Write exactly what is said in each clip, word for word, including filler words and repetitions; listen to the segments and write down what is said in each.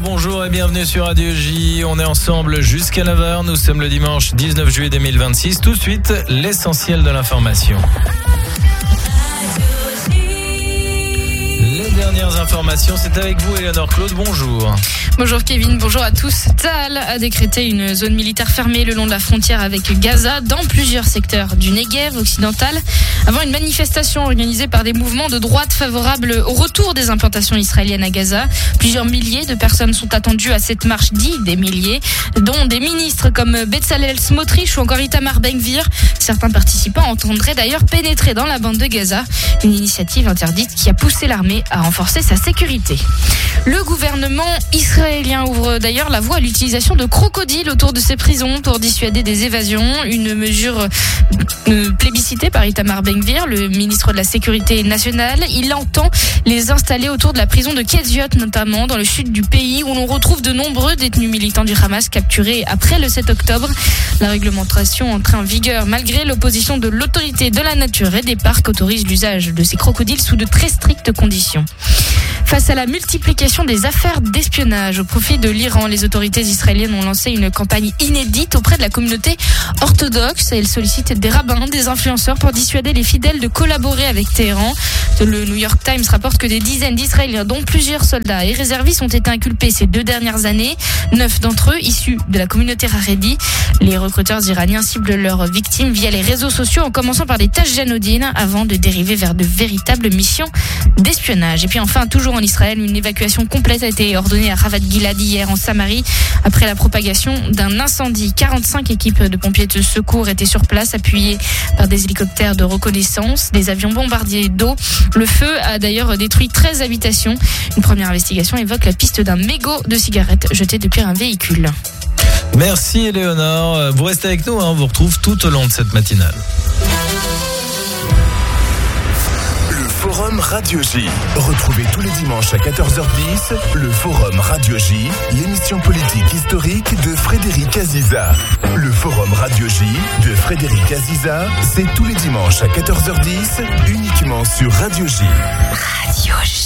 bonjour et bienvenue sur Radio J. On est ensemble jusqu'à neuf heures. Nous sommes le dimanche dix-neuf juillet deux mille vingt-six. Tout de suite, l'essentiel de l'information. Les dernières informations, c'est avec vous, Eleanor Claude. Bonjour. Bonjour Kevin, bonjour à tous. Tsahal a décrété une zone militaire fermée le long de la frontière avec Gaza dans plusieurs secteurs du Negev occidental avant une manifestation organisée par des mouvements de droite favorables au retour des implantations israéliennes à Gaza. Plusieurs milliers de personnes sont attendues à cette marche, dit des milliers, dont des ministres comme Bezalel Smotrich ou encore Itamar Ben-Gvir. Certains participants entendraient d'ailleurs pénétrer dans la bande de Gaza, une initiative interdite qui a poussé l'armée à renforcer sa sécurité. Le gouvernement israélien ouvre d'ailleurs la voie à l'utilisation de crocodiles autour de ses prisons pour dissuader des évasions, une mesure euh, plébiscitée par Itamar Ben-Gvir, le ministre de la Sécurité nationale. Il entend les installer autour de la prison de Ketziot, notamment dans le sud du pays, où l'on retrouve de nombreux détenus militants du Hamas capturés après le sept octobre. La réglementation entrée en vigueur malgré l'opposition de l'autorité de la nature et des parcs autorise l'usage de ces crocodiles sous de très strictes conditions. Face à la multiplication des affaires d'espionnage au profit de l'Iran, les autorités israéliennes ont lancé une campagne inédite auprès de la communauté orthodoxe. Elles sollicitent des rabbins, des influenceurs pour dissuader les fidèles de collaborer avec Téhéran. Le New York Times rapporte que des dizaines d'Israéliens, dont plusieurs soldats et réservistes, ont été inculpés ces deux dernières années. Neuf d'entre eux issus de la communauté Haredi. Les recruteurs iraniens ciblent leurs victimes via les réseaux sociaux, en commençant par des tâches anodines avant de dériver vers de véritables missions d'espionnage. Et puis enfin, toujours en Israël, une évacuation complète a été ordonnée à Ravat Gilad hier en Samarie après la propagation d'un incendie. quarante-cinq équipes de pompiers de secours étaient sur place, appuyées par des hélicoptères de reconnaissance, des avions bombardiers d'eau. Le feu a d'ailleurs détruit treize habitations. Une première investigation évoque la piste d'un mégot de cigarettes jeté depuis un véhicule. Merci Éléonore. Vous restez avec nous, hein. On vous retrouve tout au long de cette matinale. Forum Radio J. Retrouvez tous les dimanches à quatorze heures dix le Forum Radio J, l'émission politique historique de Frédéric Aziza. Le Forum Radio J de Frédéric Aziza, c'est tous les dimanches à quatorze heures dix, uniquement sur Radio J. Radio J.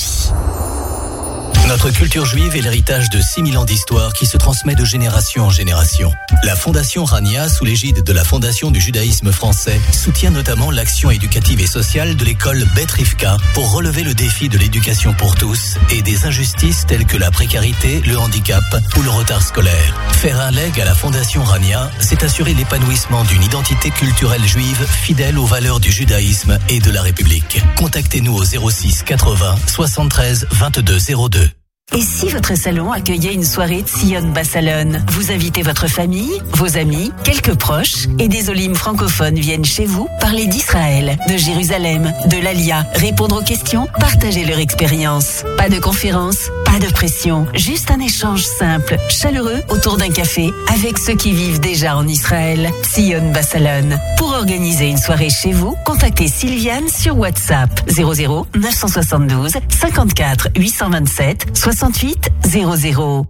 Notre culture juive est l'héritage de six mille ans d'histoire qui se transmet de génération en génération. La Fondation Rania, sous l'égide de la Fondation du judaïsme français, soutient notamment l'action éducative et sociale de l'école Beth Rivka pour relever le défi de l'éducation pour tous et des injustices telles que la précarité, le handicap ou le retard scolaire. Faire un legs à la Fondation Rania, c'est assurer l'épanouissement d'une identité culturelle juive fidèle aux valeurs du judaïsme et de la République. Contactez-nous au zéro six quatre-vingts soixante-treize vingt-deux zéro deux. Et si votre salon accueillait une soirée de Sion Bassalon? Vous invitez votre famille, vos amis, quelques proches, et des olim francophones viennent chez vous parler d'Israël, de Jérusalem, de l'Alia, répondre aux questions, partager leur expérience. Pas de conférence, pas de pression, juste un échange simple, chaleureux autour d'un café avec ceux qui vivent déjà en Israël. Sion Bassalon. Pour organiser une soirée chez vous, contactez Sylviane sur WhatsApp zéro zéro neuf cent soixante-douze cinquante-quatre huit cent vingt-sept soixante-huit zéro zéro.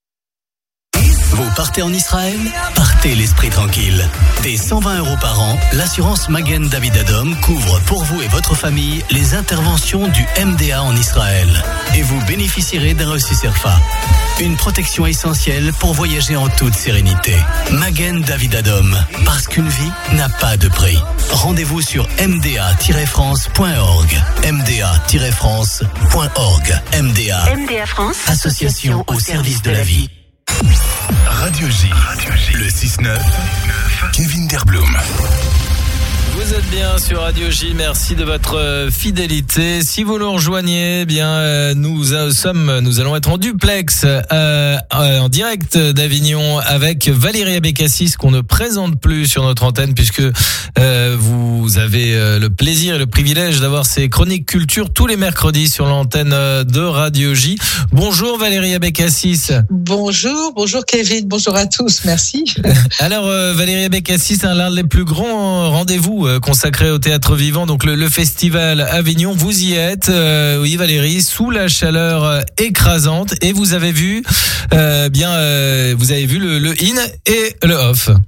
Vous partez en Israël? Partez l'esprit tranquille. Dès cent vingt euros par an, l'assurance Magen David Adom couvre pour vous et votre famille les interventions du M D A en Israël. Et vous bénéficierez d'un reçu CERFA. Une protection essentielle pour voyager en toute sérénité. Magen David Adom, parce qu'une vie n'a pas de prix. Rendez-vous sur m d a tiret france point org. m d a tiret france point org. M D A. M D A France, Association au service de la vie. Radio J, Radio J. Le six neuf, Kevin Derblum. Vous êtes bien sur Radio J, merci de votre fidélité. Si vous nous rejoignez, eh bien euh, nous euh, sommes, nous allons être en duplex, euh, euh, en direct d'Avignon avec Valérie Abécassis qu'on ne présente plus sur notre antenne puisque euh, vous avez euh, le plaisir et le privilège d'avoir ces chroniques culture tous les mercredis sur l'antenne de Radio J. Bonjour Valérie Abécassis. Bonjour, bonjour Kevin, bonjour à tous, merci. Alors euh, Valérie Abécassis, hein, l'un des plus grands rendez-vous consacré au théâtre vivant, donc le, le festival Avignon, vous y êtes, euh, oui Valérie, sous la chaleur euh, écrasante, et vous avez vu, euh, bien, euh, vous avez vu le, le in et le off.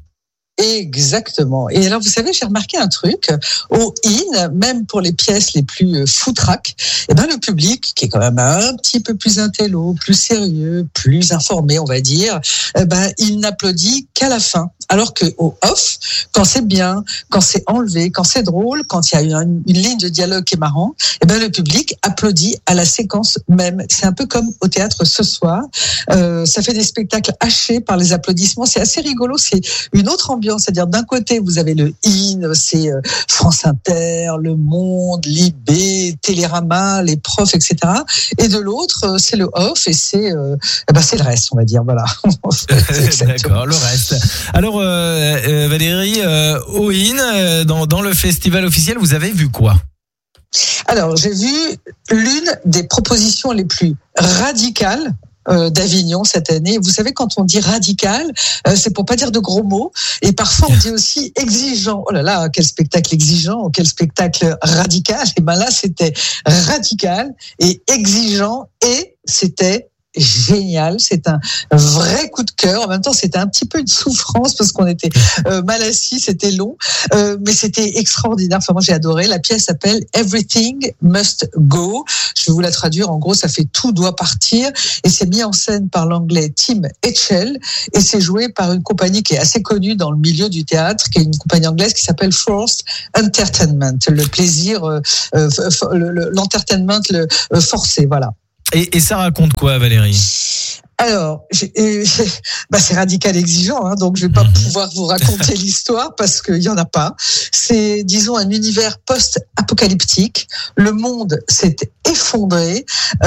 Exactement. Et alors, vous savez, j'ai remarqué un truc. Au In, même pour les pièces les plus foutraques, eh ben, le public, qui est quand même un petit peu plus intello, plus sérieux, plus informé, on va dire, eh ben, il n'applaudit qu'à la fin. Alors que au off, quand c'est bien, quand c'est enlevé, quand c'est drôle, quand il y a une, une ligne de dialogue qui est marrant, eh ben, le public applaudit à la séquence même. C'est un peu comme au théâtre ce soir. Euh, ça fait des spectacles hachés par les applaudissements. C'est assez rigolo. C'est une autre ambiance. C'est-à-dire, d'un côté, vous avez le In, c'est France Inter, Le Monde, Libé, Télérama, les profs, et cetera. Et de l'autre, c'est le off et c'est, euh, eh ben, c'est le reste, on va dire. Voilà. D'accord, le reste. Alors, euh, euh, Valérie, euh, au In, euh, dans, dans le festival officiel, vous avez vu quoi ? Alors, j'ai vu l'une des propositions les plus radicales Euh, d'Avignon cette année. Vous savez, quand on dit radical, euh, c'est pour pas dire de gros mots. Et parfois, on dit aussi exigeant. Oh là là, quel spectacle exigeant, quel spectacle radical. Et ben là, c'était radical et exigeant et c'était génial, c'est un vrai coup de cœur. En même temps, c'était un petit peu une souffrance parce qu'on était euh, mal assis, c'était long, euh, mais c'était extraordinaire. Enfin, moi, j'ai adoré. La pièce s'appelle Everything Must Go. Je vais vous la traduire. En gros, ça fait tout doit partir, et c'est mis en scène par l'anglais Tim Etchell, et c'est joué par une compagnie qui est assez connue dans le milieu du théâtre, qui est une compagnie anglaise qui s'appelle Forced Entertainment. Le plaisir, euh, euh, le, le, l'entertainment, le euh, forcé, voilà. Et, et ça raconte quoi, Valérie ? Alors, j'ai, j'ai, bah c'est radical exigeant, hein, donc je vais pas mmh. pouvoir vous raconter l'histoire parce qu'il y en a pas. C'est, disons, un univers post-apocalyptique. Le monde s'est effondré.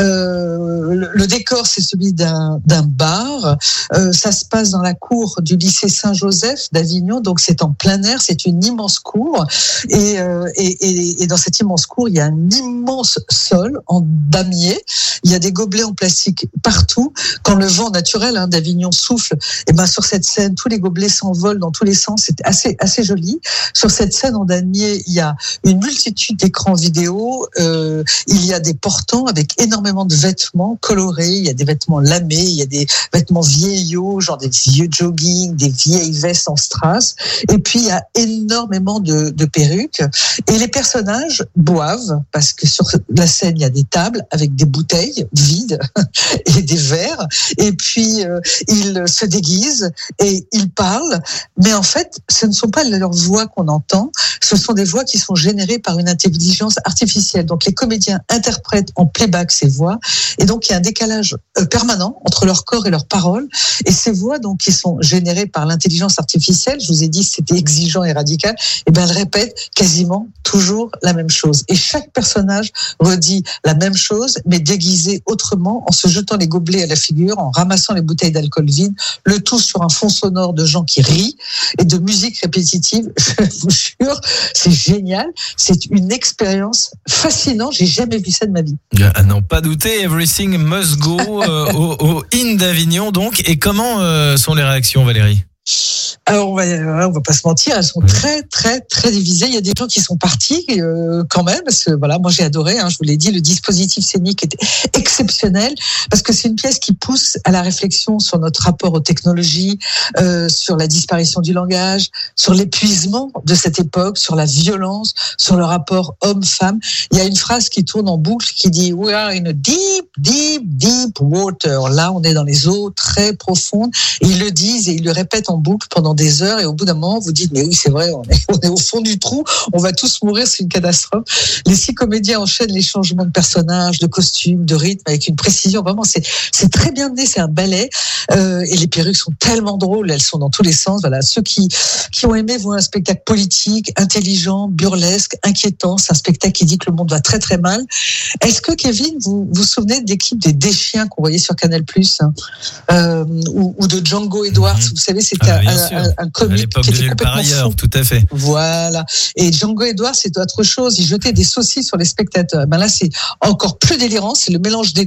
Euh, le, le décor, c'est celui d'un, d'un bar. Euh, ça se passe dans la cour du lycée Saint-Joseph d'Avignon, donc c'est en plein air. C'est une immense cour, et, euh, et, et, et dans cette immense cour, il y a un immense sol en damier. Il y a des gobelets en plastique partout. Quand le vent naturel hein, d'Avignon souffle, et ben sur cette scène, tous les gobelets s'envolent dans tous les sens. C'est assez assez joli. Sur cette scène en damier, il y a une multitude d'écrans vidéo. Euh, il y a des portants avec énormément de vêtements colorés. Il y a des vêtements lamés. Il y a des vêtements vieillots, genre des vieux jogging, des vieilles vestes en strass. Et puis il y a énormément de, de perruques. Et les personnages boivent parce que sur la scène il y a des tables avec des bouteilles vides et des verres. Et puis, euh, ils se déguisent et ils parlent. Mais en fait, ce ne sont pas leurs voix qu'on entend. Ce sont des voix qui sont générées par une intelligence artificielle. Donc, les comédiens interprètent en playback ces voix. Et donc, il y a un décalage euh, permanent entre leur corps et leurs paroles. Et ces voix, donc, qui sont générées par l'intelligence artificielle, je vous ai dit, c'était exigeant et radical. Et ben, elles répètent quasiment toujours la même chose. Et chaque personnage redit la même chose, mais déguisé autrement, en se jetant les gobelets à la figure, en ramassant les bouteilles d'alcool vides, le tout sur un fond sonore de gens qui rient et de musique répétitive. Je vous jure, c'est génial. C'est une expérience fascinante. J'ai jamais vu ça de ma vie. À n'en pas douter, Everything Must Go euh, au, au In d'Avignon, donc. Et comment euh, sont les réactions, Valérie ? Alors on va, on va pas se mentir, elles sont très très très divisées. Il y a des gens qui sont partis euh, quand même, parce que voilà, moi j'ai adoré. Hein, je vous l'ai dit, le dispositif scénique était exceptionnel parce que c'est une pièce qui pousse à la réflexion sur notre rapport aux technologies, euh, sur la disparition du langage, sur l'épuisement de cette époque, sur la violence, sur le rapport homme-femme. Il y a une phrase qui tourne en boucle qui dit "We are in a deep, deep, deep water." Là, on est dans les eaux très profondes. Et ils le disent et ils le répètent en boucle pendant des heures, et au bout d'un moment vous dites mais oui c'est vrai, on est, on est au fond du trou, on va tous mourir, c'est une catastrophe. Les six comédiens enchaînent les changements de personnages, de costumes, de rythme avec une précision, vraiment c'est c'est très bien mené, c'est un ballet, euh, et les perruques sont tellement drôles, elles sont dans tous les sens. Voilà, ceux qui qui ont aimé voient un spectacle politique, intelligent, burlesque, inquiétant. C'est un spectacle qui dit que le monde va très très mal. Est-ce que Kevin, vous vous souvenez de l'équipe des Deschiens qu'on voyait sur Canal Plus, hein, euh, ou, ou de Django Edwards? Mmh. Vous savez, c'était ah, un, un, un comique qui était complètement ailleurs, fou. Tout à fait. Voilà. Et Django Edwards, c'est autre chose. Il jetait des saucisses sur les spectateurs. Ben là, c'est encore plus délirant. C'est le mélange des deux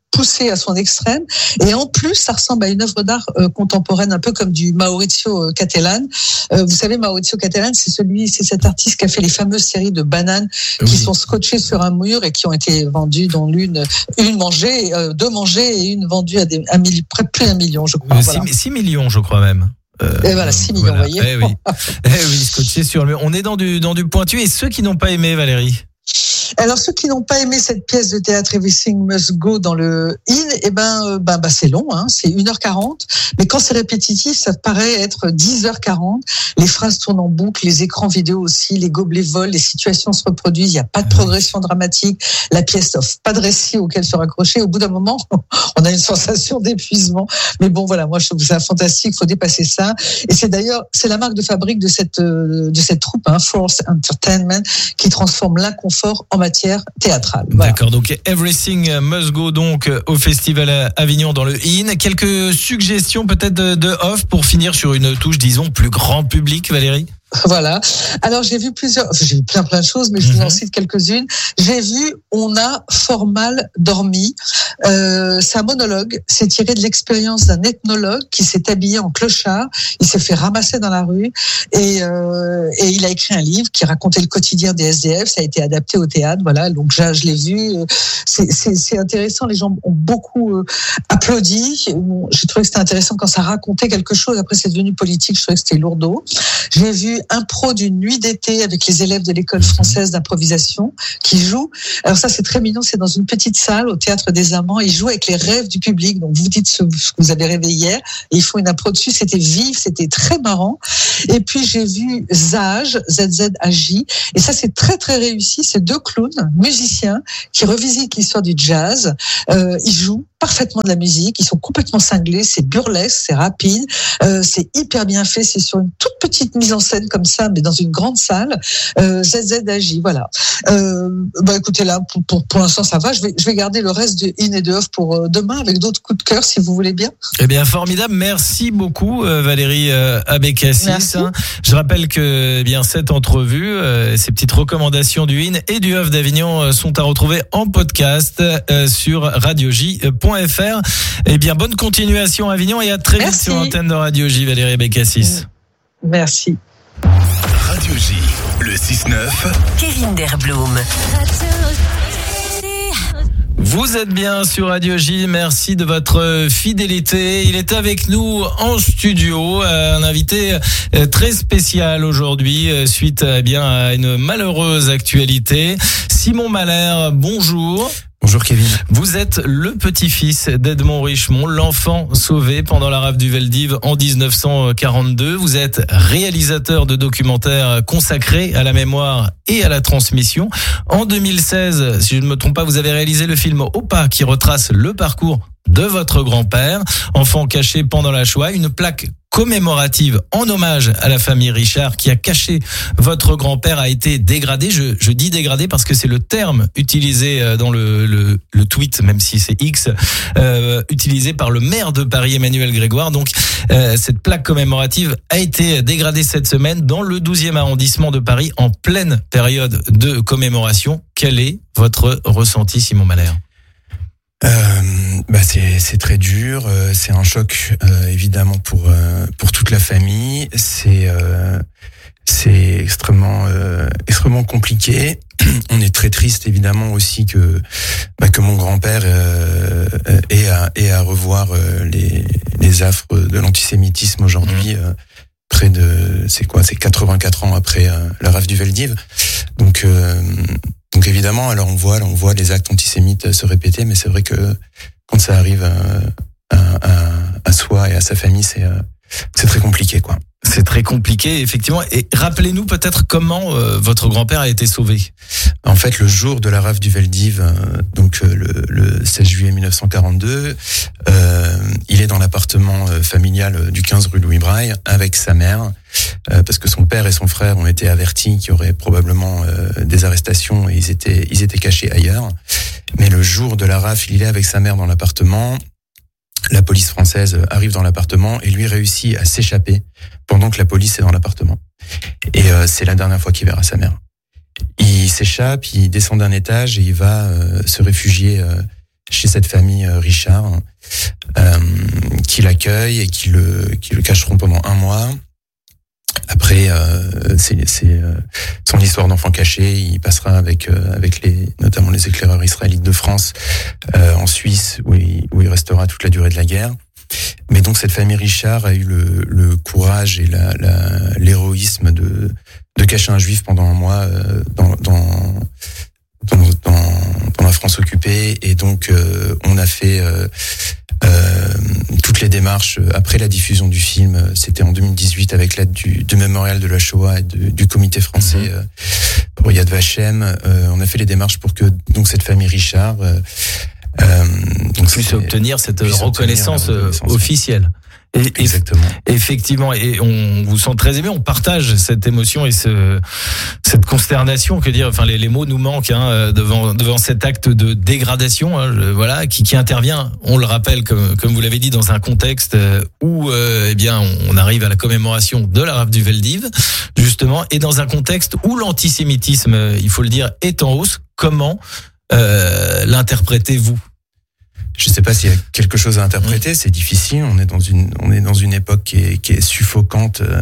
poussé à son extrême. Et en plus, ça ressemble à une œuvre d'art euh, contemporaine, un peu comme du Maurizio Cattelan. Euh, vous savez, Maurizio Cattelan, c'est celui, c'est cet artiste qui a fait les fameuses séries de bananes oui. qui sont scotchées sur un mur et qui ont été vendues, dont l'une, une mangée, euh, deux mangées et une vendue à des, à mille, près plus d'un million, je crois. Euh, voilà. six millions, je crois même. Euh, et voilà, six millions, voilà. vous voyez. Eh oui, eh oui, scotché sur le mur. On est dans du, dans du pointu. Et ceux qui n'ont pas aimé, Valérie? Alors ceux qui n'ont pas aimé cette pièce de théâtre Everything Must Go dans le In, eh ben, euh, ben, ben c'est long, hein, c'est une heure quarante. Mais quand c'est répétitif, ça paraît être dix heures quarante. Les phrases tournent en boucle, les écrans vidéo aussi, les gobelets volent, les situations se reproduisent. Il n'y a pas de progression dramatique. La pièce n'offre pas de récit auquel se raccrocher. Au bout d'un moment, on a une sensation d'épuisement. Mais bon, voilà, moi je trouve ça fantastique. Il faut dépasser ça. Et c'est d'ailleurs, c'est la marque de fabrique de cette de cette troupe, hein, Force Entertainment, qui transforme l'inconfort en matière théâtrale. Voilà. D'accord, donc Everything Must Go donc au Festival Avignon dans le In. Quelques suggestions peut-être de, de off pour finir sur une touche, disons, plus grand public, Valérie? Voilà. Alors j'ai vu plusieurs, j'ai vu plein plein de choses, mais je vous en cite quelques-unes. J'ai vu On a fort mal dormi. Euh, c'est un monologue. C'est tiré de l'expérience d'un ethnologue qui s'est habillé en clochard. Il s'est fait ramasser dans la rue et euh, et il a écrit un livre qui racontait le quotidien des S D F. Ça a été adapté au théâtre. Voilà. Donc je, je l'ai vu. C'est c'est c'est intéressant. Les gens ont beaucoup euh, applaudi. Bon, j'ai trouvé que c'était intéressant quand ça racontait quelque chose. Après c'est devenu politique. Je trouvais que c'était lourdeau. J'ai vu impro d'une nuit d'été avec les élèves de l'école française d'improvisation qui jouent. Alors ça, c'est très mignon. C'est dans une petite salle au Théâtre des Amants. Ils jouent avec les rêves du public. Donc, vous dites ce que vous avez rêvé hier et ils font une impro dessus. C'était vif, c'était très marrant. Et puis, j'ai vu Zage, Z Z A J. Et ça, c'est très, très réussi. C'est deux clowns, musiciens, qui revisitent l'histoire du jazz. Euh, ils jouent parfaitement de la musique. Ils sont complètement cinglés. C'est burlesque, c'est rapide. Euh, c'est hyper bien fait. C'est sur une toute petite mise en scène comme ça, mais dans une grande salle. Euh, Z Z A J, voilà. Euh, bah écoutez là, pour, pour, pour l'instant ça va. Je vais, je vais garder le reste de In et de Off pour euh, demain avec d'autres coups de cœur si vous voulez bien. Eh bien formidable, merci beaucoup euh, Valérie euh, Abécassis. Hein. Je rappelle que eh bien cette entrevue, euh, ces petites recommandations du In et du Off d'Avignon euh, sont à retrouver en podcast euh, sur radio j point f r. Eh bien bonne continuation à Avignon et à très vite sur l'antenne de Radio J, Valérie Abécassis. Merci. Radio J, le six neuf. Kevin Derblum. Vous êtes bien sur Radio J, merci de votre fidélité. Il est avec nous en studio, un invité très spécial aujourd'hui, suite eh bien, à une malheureuse actualité. Simon Mahler, bonjour. Bonjour Kevin. Vous êtes le petit-fils d'Edmond Richemont, l'enfant sauvé pendant la rafle du Veldiv en dix-neuf cent quarante-deux. Vous êtes réalisateur de documentaires consacrés à la mémoire et à la transmission. En deux mille seize, si je ne me trompe pas, vous avez réalisé le film Au pas qui retrace le parcours de votre grand-père, enfant caché pendant la Shoah, une plaque commémorative en hommage à la famille Richard qui a caché votre grand-père a été dégradée. Je, je dis dégradé parce que c'est le terme utilisé dans le, le, le tweet, même si c'est X, euh, utilisé par le maire de Paris, Emmanuel Grégoire. Donc, euh, cette plaque commémorative a été dégradée cette semaine dans le douzième arrondissement de Paris en pleine période de commémoration. Quel est votre ressenti, Simon Mahler ? Euh, bah c'est c'est très dur, euh, c'est un choc euh, évidemment pour euh, pour toute la famille, c'est euh, c'est extrêmement euh, extrêmement compliqué. On est très triste évidemment aussi que bah, que mon grand-père euh, ait à ait à revoir euh, les les affres de l'antisémitisme aujourd'hui. Euh, près de c'est quoi c'est quatre-vingt-quatre ans après euh, la rafle du Veldiv. Donc euh, Donc évidemment, alors on voit, on voit les actes antisémites se répéter, mais c'est vrai que quand ça arrive à, à, à soi et à sa famille, c'est c'est très compliqué, quoi. C'est très compliqué, effectivement. Et rappelez-nous peut-être comment euh, votre grand-père a été sauvé. En fait, le jour de la rafle du Veldiv, euh, donc euh, le, le seize juillet mille neuf cent quarante-deux, euh, il est dans l'appartement euh, familial du quinze rue Louis Braille avec sa mère, euh, parce que son père et son frère ont été avertis qu'il y aurait probablement euh, des arrestations et ils étaient ils étaient cachés ailleurs. Mais le jour de la rafle, il est avec sa mère dans l'appartement. La police française arrive dans l'appartement et lui réussit à s'échapper pendant que la police est dans l'appartement. Et euh, c'est la dernière fois qu'il verra sa mère. Il s'échappe, il descend d'un étage et il va euh, se réfugier euh, chez cette famille Richard, euh, qui l'accueille et qui le, qui le cacheront pendant un mois. Après, euh, c'est, c'est euh, son histoire d'enfant caché. Il passera avec euh, avec les, notamment les éclaireurs israélites de France, euh, en Suisse, où il, où il restera toute la durée de la guerre. Mais donc cette famille Richard a eu le, le courage et la, la, l'héroïsme de de cacher un juif pendant un mois euh, dans, dans dans dans dans la France occupée. Et donc euh, on a fait euh, Euh, toutes les démarches après la diffusion du film. C'était en deux mille dix-huit avec l'aide du, du Mémorial de la Shoah et de, du Comité français euh, pour Yad Vashem. Euh, on a fait les démarches pour que donc cette famille Richard euh, euh, donc puisse obtenir cette puisse reconnaissance, obtenir reconnaissance officielle. Et, Exactement. Et, effectivement, et on vous sent très aimé. On partage cette émotion et ce, cette consternation. Que dire, enfin les, les mots nous manquent hein, devant devant cet acte de dégradation, hein, je, voilà, qui qui intervient. On le rappelle, comme comme vous l'avez dit, dans un contexte où euh, eh bien on arrive à la commémoration de la rafle du Veldiv, justement, et dans un contexte où l'antisémitisme, il faut le dire, est en hausse. Comment euh, l'interprétez-vous ? Je sais pas s'il y a quelque chose à interpréter, c'est difficile. On est dans une, on est dans une époque qui est, qui est suffocante euh,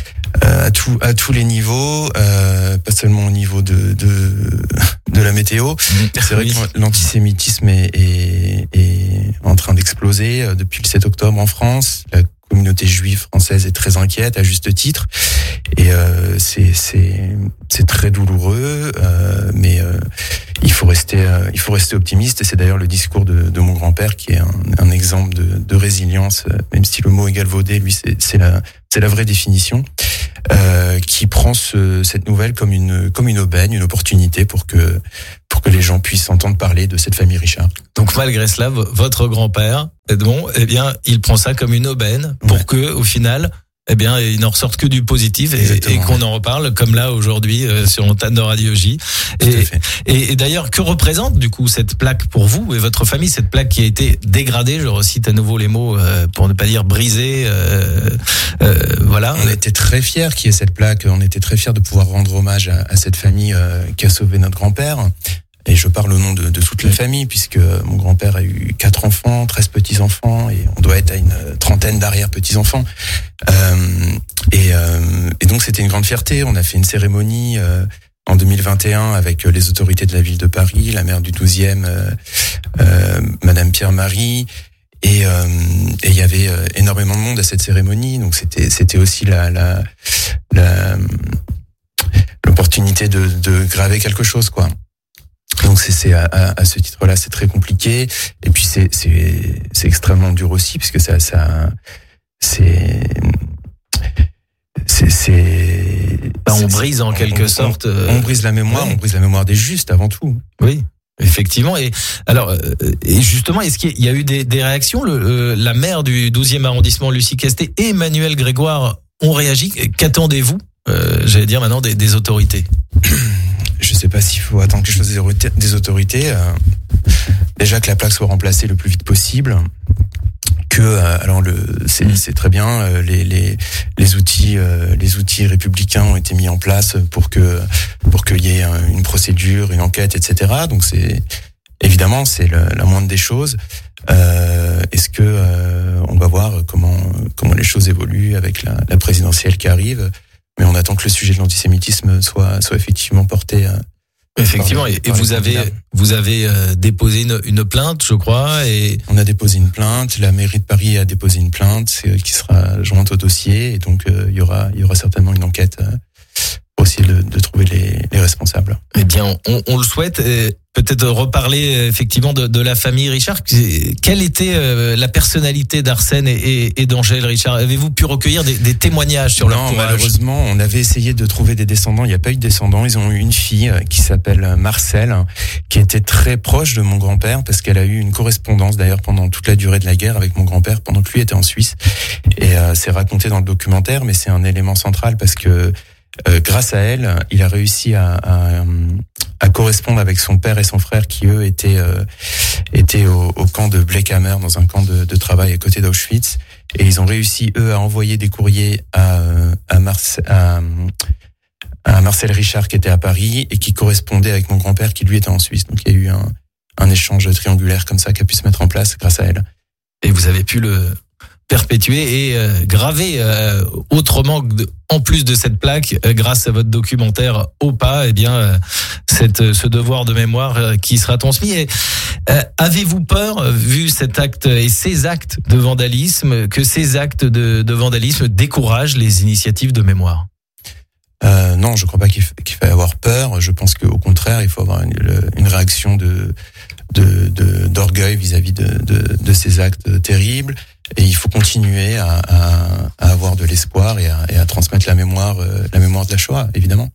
à tout, à tous les niveaux, euh, pas seulement au niveau de de, de la météo. C'est vrai oui. que l'antisémitisme est, est, est en train d'exploser depuis le sept octobre en France. La communauté juive française est très inquiète, à juste titre, et euh, c'est c'est c'est très douloureux, euh, mais euh, il faut rester euh, il faut rester optimiste. Et c'est d'ailleurs le discours de, de mon grand-père qui est un, un exemple de, de résilience, même si le mot est galvaudé, lui c'est c'est la c'est la vraie définition, euh, qui prend ce, cette nouvelle comme une comme une aubaine, une opportunité pour que pour que les gens puissent entendre parler de cette famille Richard. Donc malgré cela, votre grand-père, Edmond, eh bien, il prend ça comme une aubaine pour ouais. que, au final, eh bien, il n'en ressorte que du positif et, et qu'on en reparle, comme là aujourd'hui euh, sur l'antenne de Radio J. Et, et, et d'ailleurs, que représente du coup cette plaque pour vous et votre famille, cette plaque qui a été dégradée, je recite à nouveau les mots euh, pour ne pas dire brisée, euh, euh, voilà. On était très fiers qu'il y ait cette plaque, on était très fiers de pouvoir rendre hommage à, à cette famille euh, qui a sauvé notre grand-père. Et je parle au nom de, de toute la famille, puisque mon grand-père a eu quatre enfants, treize petits-enfants, et on doit être à une trentaine d'arrière-petits-enfants. Euh, et, euh, et donc c'était une grande fierté. On a fait une cérémonie euh, en deux mille vingt et un avec les autorités de la ville de Paris, la maire du douzième, euh, euh, Madame Pierre-Marie. Et il euh, y avait énormément de monde à cette cérémonie, donc c'était c'était aussi la la, la l'opportunité de, de graver quelque chose, quoi. Donc c'est, c'est à, à, à ce titre-là, c'est très compliqué. Et puis c'est c'est c'est extrêmement dur aussi, puisque ça ça c'est c'est c'est. Ben on brise en quelque on, sorte. On, on brise la mémoire, ouais. on brise la mémoire des justes avant tout. Oui. Effectivement. Et alors, et justement, est-ce qu'il y a eu des, des réactions? Le, la maire du douzième arrondissement, Lucie Castet, et Emmanuel Grégoire ont réagi. Qu'attendez-vous, euh, j'allais dire maintenant, des, des autorités? Je sais pas s'il faut attendre quelque chose des autorités. Euh, déjà que la plaque soit remplacée le plus vite possible. Que euh, alors le c'est, c'est très bien. Euh, les les les outils euh, les outils républicains ont été mis en place pour que pour qu'il y ait une procédure, une enquête, et cetera. Donc c'est évidemment c'est le, la moindre des choses. Euh, est-ce que euh, on va voir comment comment les choses évoluent avec la, la présidentielle qui arrive? Mais on attend que le sujet de l'antisémitisme soit soit effectivement porté. À, Effectivement, par, et, par et vous avez vous avez euh, déposé une, une plainte, je crois, et on a déposé une plainte. La mairie de Paris a déposé une plainte c'est, qui sera jointe au dossier, et donc euh, il y aura il y aura certainement une enquête euh, pour essayer de, de trouver les, les responsables. Eh bien, on, on le souhaite. Et peut-être reparler effectivement de, de la famille Richard. Quelle était euh, la personnalité d'Arsène et, et, et d'Angèle Richard? Avez-vous pu recueillir des, des témoignages sur non, leur courage? Malheureusement, on avait essayé de trouver des descendants. Il n'y a pas eu de descendants. Ils ont eu une fille qui s'appelle Marcel, qui était très proche de mon grand-père, parce qu'elle a eu une correspondance d'ailleurs pendant toute la durée de la guerre avec mon grand-père, pendant que lui était en Suisse. Et euh, c'est raconté dans le documentaire, mais c'est un élément central parce que Euh, grâce à elle, il a réussi à, à, à correspondre avec son père et son frère qui eux étaient euh, étaient au, au camp de Blechhammer, dans un camp de, de travail à côté d'Auschwitz, et ils ont réussi eux à envoyer des courriers à à, Marce, à, à Marcel Richard qui était à Paris et qui correspondait avec mon grand-père qui lui était en Suisse. Donc il y a eu un, un échange triangulaire comme ça qui a pu se mettre en place grâce à elle. Et vous avez pu le perpétuer et euh, graver euh, autrement que en plus de cette plaque, euh, grâce à votre documentaire Au pas, eh bien euh, cette ce devoir de mémoire euh, qui sera transmis. Et, euh, avez-vous peur, euh, vu cet acte et ces actes de vandalisme, que ces actes de, de vandalisme découragent les initiatives de mémoire? Euh, non, je crois pas qu'il f- qu'il faille avoir peur. Je pense qu'au contraire, il faut avoir une, une réaction de, de, de d'orgueil vis-à-vis de, de, de ces actes terribles. Et il faut continuer à, à, à avoir de l'espoir et à, et à transmettre la mémoire, euh, la mémoire de la Shoah, évidemment.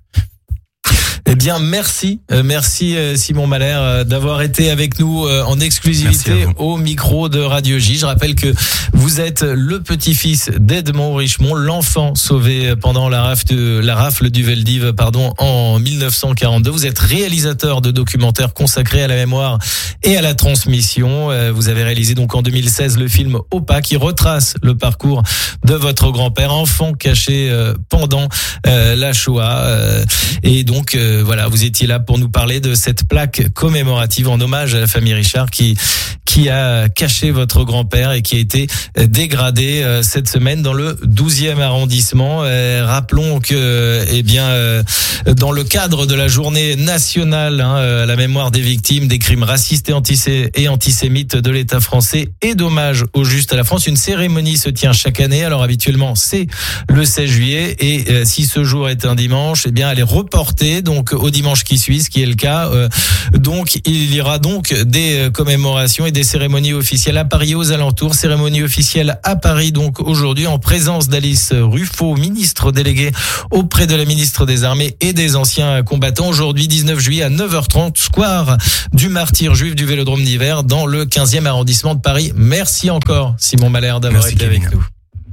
Eh bien, merci, euh, merci euh, Simon Mahler euh, d'avoir été avec nous euh, en exclusivité au micro de Radio J. Je rappelle que vous êtes le petit-fils d'Edmond Richemont, l'enfant sauvé pendant la rafle, de, la rafle du Veldiv, pardon, en dix-neuf cent quarante-deux. Vous êtes réalisateur de documentaires consacrés à la mémoire et à la transmission. Euh, vous avez réalisé donc en deux mille seize le film Au pas, qui retrace le parcours de votre grand-père, enfant caché euh, pendant euh, la Shoah. Euh, et donc euh, voilà, vous étiez là pour nous parler de cette plaque commémorative en hommage à la famille Richard qui qui a caché votre grand-père et qui a été dégradé euh, cette semaine dans le douzième arrondissement. Euh, rappelons que, eh bien, euh, dans le cadre de la journée nationale hein, à la mémoire des victimes des crimes racistes et, antisé- et antisémites de l'État français et d'hommage au juste à la France, une cérémonie se tient chaque année. Alors habituellement, c'est le seize juillet et euh, si ce jour est un dimanche, eh bien, elle est reportée donc au dimanche qui suit, ce qui est le cas. Euh, donc, il y aura donc des commémorations et des cérémonies officielles à Paris et aux alentours. Cérémonie officielle à Paris donc aujourd'hui en présence d'Alice Ruffo, ministre déléguée auprès de la ministre des Armées et des anciens combattants. Aujourd'hui, dix-neuf juillet à neuf heures trente, square du Martyr juif du Vélodrome d'hiver dans le quinzième arrondissement de Paris. Merci encore Simon Mahler d'avoir Merci, été Kevin. avec nous.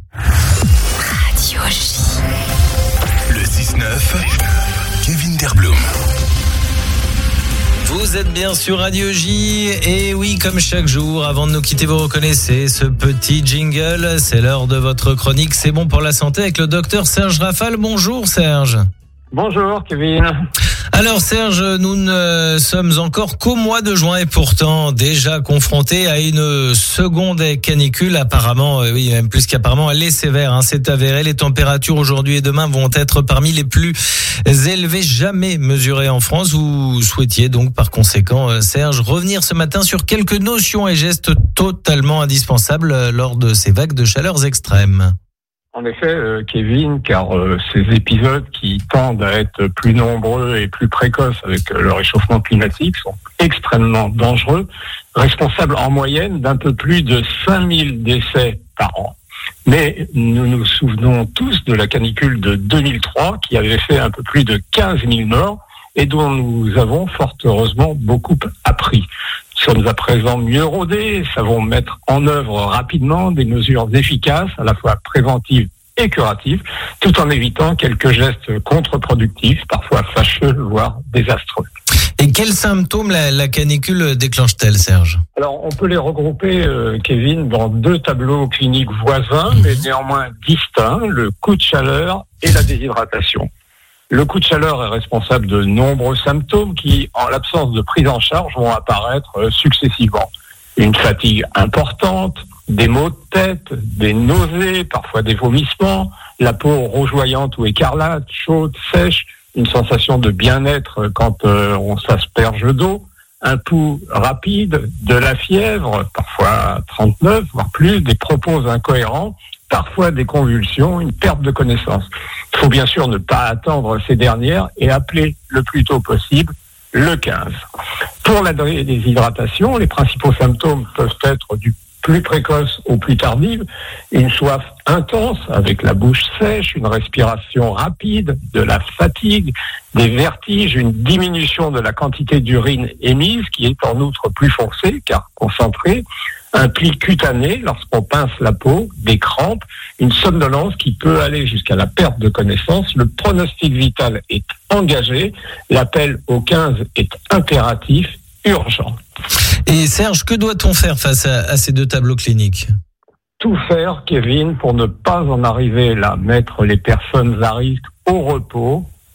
Radio J. Le six neuf, Kevin Derblum. Vous êtes bien sur Radio J et oui, comme chaque jour, avant de nous quitter, vous reconnaissez ce petit jingle. C'est l'heure de votre chronique C'est bon pour la santé avec le docteur Serge Rafal. Bonjour Serge. Bonjour Kevin. Alors Serge, nous ne sommes encore qu'au mois de juin et pourtant déjà confrontés à une seconde canicule. Apparemment, euh, oui, même plus qu'apparemment, elle est sévère. Hein, c'est avéré. Les températures aujourd'hui et demain vont être parmi les plus élevées jamais mesurées en France. Vous souhaitiez donc par conséquent, euh, Serge, revenir ce matin sur quelques notions et gestes totalement indispensables euh, lors de ces vagues de chaleur extrêmes. En effet, euh, Kevin, car euh, ces épisodes qui tendent à être plus nombreux et plus précoces avec euh, le réchauffement climatique sont extrêmement dangereux, responsables en moyenne d'un peu plus de cinq mille décès par an. Mais nous nous souvenons tous de la canicule de deux mille trois qui avait fait un peu plus de quinze mille morts et dont nous avons fort heureusement beaucoup appris. Nous sommes à présent mieux rodés, savons mettre en œuvre rapidement des mesures efficaces, à la fois préventives et curatives, tout en évitant quelques gestes contre-productifs, parfois fâcheux, voire désastreux. Et quels symptômes la, la canicule déclenche-t-elle, Serge ? Alors, on peut les regrouper, euh, Kevin, dans deux tableaux cliniques voisins, mais néanmoins distincts, le coup de chaleur et la déshydratation. Le coup de chaleur est responsable de nombreux symptômes qui, en l'absence de prise en charge, vont apparaître successivement. Une fatigue importante, des maux de tête, des nausées, parfois des vomissements, la peau rougeoyante ou écarlate, chaude, sèche, une sensation de bien-être quand euh, on s'asperge d'eau, un pouls rapide, de la fièvre, parfois trente-neuf, voire plus, des propos incohérents, parfois des convulsions, une perte de connaissance. Il faut bien sûr ne pas attendre ces dernières et appeler le plus tôt possible le quinze. Pour la déshydratation, les principaux symptômes peuvent être du plus précoce au plus tardive, une soif intense avec la bouche sèche, une respiration rapide, de la fatigue, des vertiges, une diminution de la quantité d'urine émise qui est en outre plus foncée car concentrée, un pli cutané lorsqu'on pince la peau, des crampes, une somnolence qui peut aller jusqu'à la perte de connaissance. Le pronostic vital est engagé, l'appel au quinze est impératif, urgent. Et Serge, que doit-on faire face à, à ces deux tableaux cliniques ? Tout faire, Kevin, pour ne pas en arriver là, mettre les personnes à risque au repos,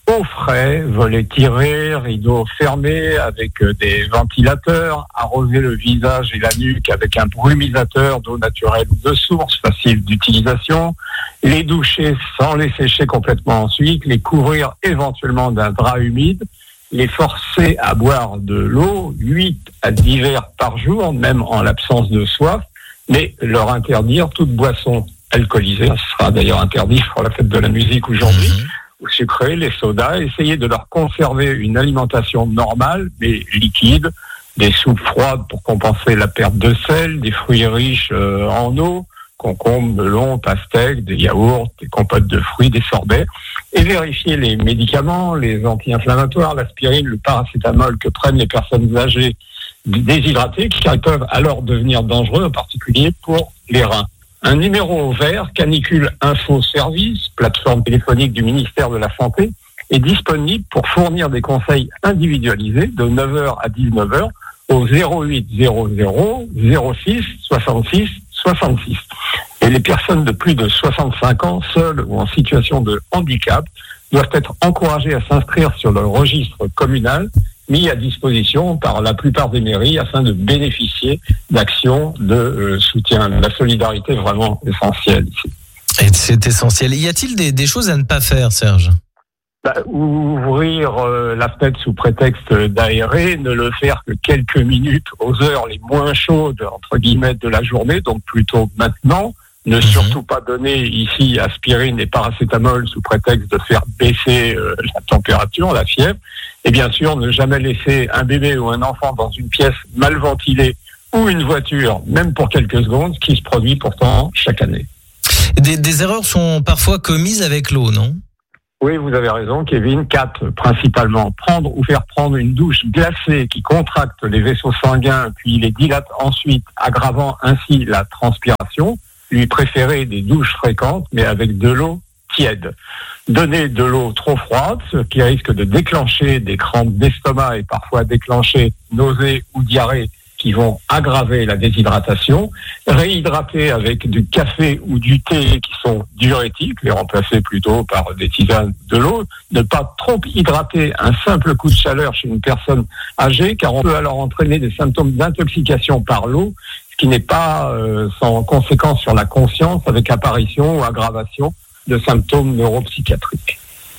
au frais, volets tirés, rideaux fermés avec des ventilateurs, arroser le visage et la nuque avec un brumisateur d'eau naturelle ou de source, facile d'utilisation, les doucher sans les sécher complètement ensuite, les couvrir éventuellement d'un drap humide, les forcer à boire de l'eau, huit à dix verres par jour, même en l'absence de soif, mais leur interdire toute boisson alcoolisée. Ce sera d'ailleurs interdit pour la fête de la musique aujourd'hui, mmh. ou sucré, les sodas. Essayer de leur conserver une alimentation normale, mais liquide, des soupes froides pour compenser la perte de sel, des fruits riches euh, en eau, concombres, melons, pastèques, des yaourts, des compotes de fruits, des sorbets, et vérifier les médicaments, les anti-inflammatoires, l'aspirine, le paracétamol que prennent les personnes âgées déshydratées, qui peuvent alors devenir dangereux, en particulier pour les reins. Un numéro vert, Canicule Info Service, plateforme téléphonique du ministère de la Santé, est disponible pour fournir des conseils individualisés de neuf heures à dix-neuf heures au zéro huit zéro zéro zéro six soixante-six soixante-six. Et les personnes de plus de soixante-cinq ans, seules ou en situation de handicap, doivent être encouragées à s'inscrire sur le registre communal mis à disposition par la plupart des mairies afin de bénéficier d'actions de euh, soutien. La solidarité est vraiment essentielle ici. Et c'est essentiel. Y a-t-il des, des choses à ne pas faire, Serge ? Bah, ouvrir euh, la fenêtre sous prétexte d'aérer, ne le faire que quelques minutes aux heures les moins chaudes, entre guillemets, de la journée, donc plutôt maintenant. Ne mmh. surtout pas donner ici aspirine et paracétamol sous prétexte de faire baisser euh, la température, la fièvre. Et bien sûr, ne jamais laisser un bébé ou un enfant dans une pièce mal ventilée ou une voiture, même pour quelques secondes, ce qui se produit pourtant chaque année. Des, des erreurs sont parfois commises avec l'eau, non ? Oui, vous avez raison, Kevin. Quatre, principalement. Prendre ou faire prendre une douche glacée qui contracte les vaisseaux sanguins, puis les dilate ensuite, aggravant ainsi la transpiration. Lui préférer des douches fréquentes, mais avec de l'eau tiède. Donner de l'eau trop froide, ce qui risque de déclencher des crampes d'estomac et parfois déclencher nausées ou diarrhée qui vont aggraver la déshydratation. Réhydrater avec du café ou du thé qui sont diurétiques, les remplacer plutôt par des tisanes de l'eau. Ne pas trop hydrater un simple coup de chaleur chez une personne âgée, car on peut alors entraîner des symptômes d'intoxication par l'eau, ce qui n'est pas euh, sans conséquence sur la conscience, avec apparition ou aggravation de symptômes neuropsychiatriques.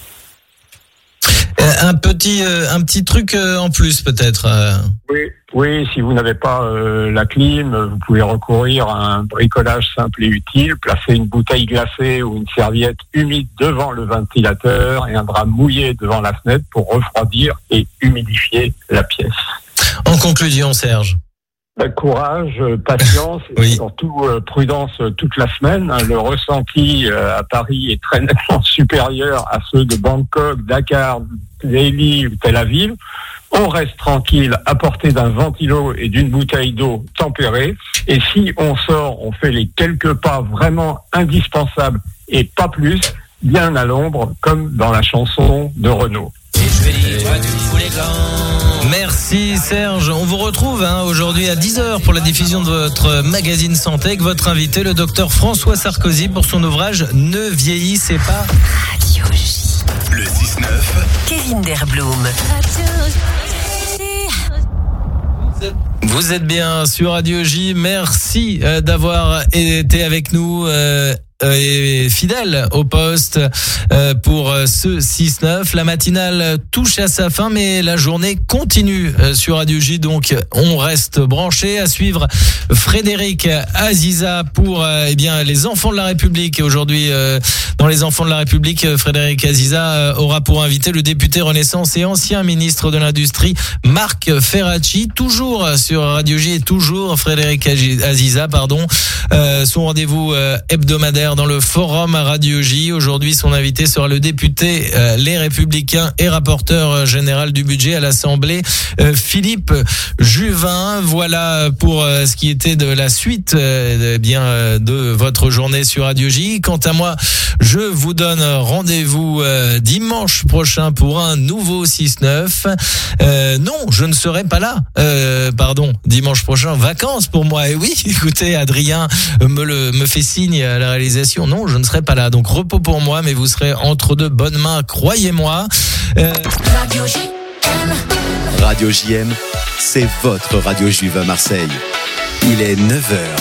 Euh, un petit, euh, un petit truc euh, en plus peut-être. Euh... Oui, oui. Si vous n'avez pas euh, la clim, vous pouvez recourir à un bricolage simple et utile. Placer une bouteille glacée ou une serviette humide devant le ventilateur et un drap mouillé devant la fenêtre pour refroidir et humidifier la pièce. En conclusion, Serge. Courage, patience et oui. surtout euh, prudence toute la semaine. Le ressenti euh, à Paris est très nettement supérieur à ceux de Bangkok, Dakar, Delhi ou Tel Aviv. On reste tranquille à portée d'un ventilo et d'une bouteille d'eau tempérée. Et si on sort, on fait les quelques pas vraiment indispensables et pas plus, bien à l'ombre, comme dans la chanson de Renaud. Merci Serge, on vous retrouve hein, aujourd'hui à dix heures pour la diffusion de votre magazine santé avec votre invité le docteur François Sarkozy pour son ouvrage Ne vieillissez pas. Radio J. Le six neuf. Kevin Derblum. Vous êtes bien sur Radio J, merci euh, d'avoir été avec nous euh, et fidèle au poste euh, pour ce six neuf. La matinale touche à sa fin, mais la journée continue euh, sur Radio J, donc on reste branché. À suivre Frédéric Aziza pour euh, eh bien les enfants de la République. Et aujourd'hui, euh, dans les enfants de la République, Frédéric Aziza euh, aura pour invité le député Renaissance et ancien ministre de l'Industrie Marc Ferracci. Toujours sur Radio J et toujours Frédéric Aziza, pardon. Euh, son rendez-vous euh, hebdomadaire dans le forum Radio J. Aujourd'hui, son invité sera le député euh, Les Républicains et rapporteur général du budget à l'Assemblée, euh, Philippe Juvin. Voilà pour euh, ce qui était de la suite euh, bien euh, de votre journée sur Radio J. Quant à moi, je vous donne rendez-vous euh, dimanche prochain pour un nouveau six neuf. Euh, non, je ne serai pas là. Euh, pardon, dimanche prochain, vacances pour moi. Et oui, écoutez, Adrien me le me fait signe à la réalisation. réalisation, non, je ne serai pas là. Donc repos pour moi, mais vous serez entre de bonnes mains, croyez-moi. Euh... Radio J M. Radio J M, c'est votre radio juive à Marseille. Il est neuf heures.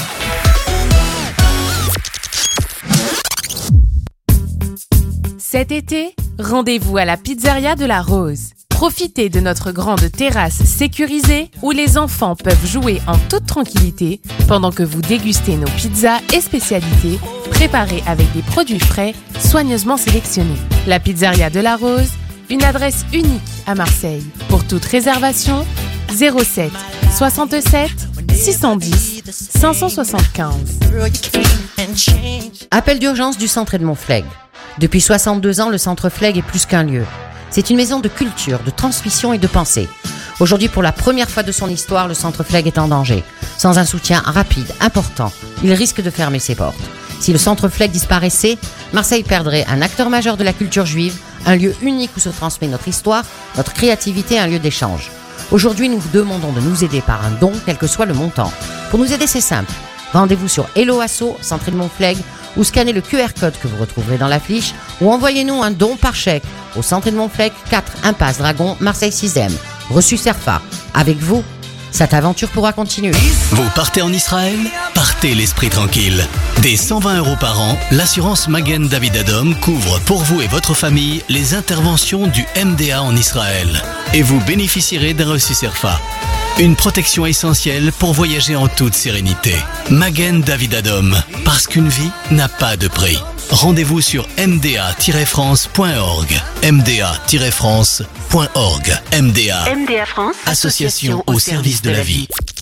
Cet été, rendez-vous à la pizzeria de la Rose. Profitez de notre grande terrasse sécurisée où les enfants peuvent jouer en toute tranquillité pendant que vous dégustez nos pizzas et spécialités préparées avec des produits frais soigneusement sélectionnés. La pizzeria de la Rose, une adresse unique à Marseille. Pour toute réservation, zéro sept soixante-sept six cent dix cinq cent soixante-quinze. Appel d'urgence du centre Edmond Flegg. Depuis soixante-deux ans, le centre Flegg est plus qu'un lieu. C'est une maison de culture, de transmission et de pensée. Aujourd'hui, pour la première fois de son histoire, le centre Flegg est en danger. Sans un soutien rapide, important, il risque de fermer ses portes. Si le centre Flegg disparaissait, Marseille perdrait un acteur majeur de la culture juive, un lieu unique où se transmet notre histoire, notre créativité, un lieu d'échange. Aujourd'hui, nous vous demandons de nous aider par un don, quel que soit le montant. Pour nous aider, c'est simple. Rendez-vous sur Hello Asso, centre Edmond Flegg, ou scannez le Q R code que vous retrouverez dans l'affiche, ou envoyez-nous un don par chèque au centre Edmond Flegg, quatre Impasse Dragon, Marseille sixième. Reçu Cerfa. Avec vous, cette aventure pourra continuer. Vous partez en Israël ? Partez l'esprit tranquille. Dès cent vingt euros par an, l'assurance Magen David Adom couvre pour vous et votre famille les interventions du M D A en Israël. Et vous bénéficierez d'un reçu Cerfa. Une protection essentielle pour voyager en toute sérénité. Magen David Adom, parce qu'une vie n'a pas de prix. Rendez-vous sur m d a tiret france point org. m d a tiret france point org. M D A. M D A France, Association au service de la vie.